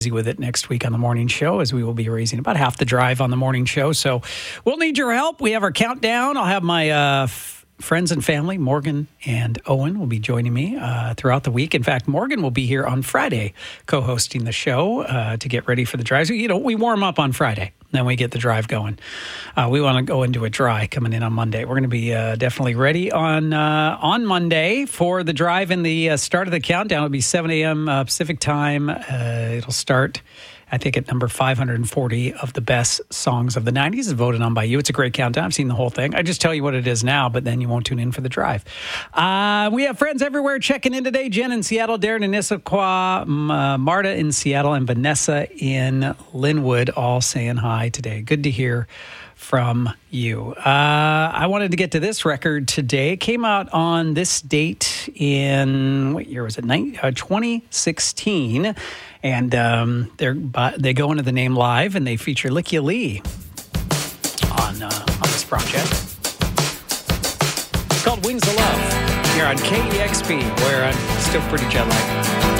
with it next week on the morning show, as we will be raising about half the drive on the morning show. So we'll need your help. We have our countdown. I'll have my friends and family, Morgan and Owen, will be joining me throughout the week. In fact, Morgan will be here on Friday co-hosting the show to get ready for the drive. So, we warm up on Friday, then we get the drive going. We want to go into a dry coming in on Monday. We're going to be definitely ready on Monday for the drive, and the start of the countdown. It'll be 7 a.m. Pacific time. It'll start, I think, at number 540 of the best songs of the 90s is voted on by you. It's a great countdown. I've seen the whole thing. I just tell you what it is now, but then you won't tune in for the drive. We have friends everywhere checking in today. Jen in Seattle, Darren in Issaquah, Marta in Seattle, and Vanessa in Linwood all saying hi today. Good to hear from you. I wanted to get to this record today. It came out on this date in, what year was it? 2016. And they go into the name Live, and they feature Lykke Li on this project. It's called Wings of Love here on KEXP, where I'm still pretty jet lagged.